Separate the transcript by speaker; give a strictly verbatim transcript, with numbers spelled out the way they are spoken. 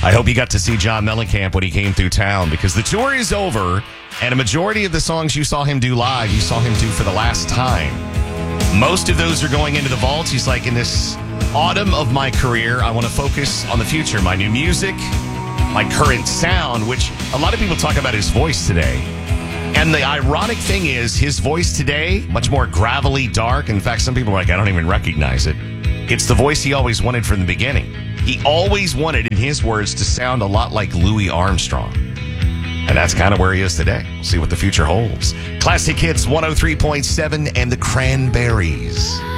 Speaker 1: I hope you got to see John Mellencamp when he came through town, because the tour is over, and a majority of the songs you saw him do live, you saw him do for the last time. Most of those are going into the vaults. He's like, in this autumn of my career, I want to focus on the future, my new music, my current sound, which a lot of people talk about his voice today. And the ironic thing is, his voice today, much more gravelly, dark. In fact, some people are like, I don't even recognize it. It's the voice he always wanted from the beginning. He always wanted, in his words, to sound a lot like Louis Armstrong. And that's kind of where he is today. We'll see what the future holds. Classic Hits one oh three point seven and the Cranberries.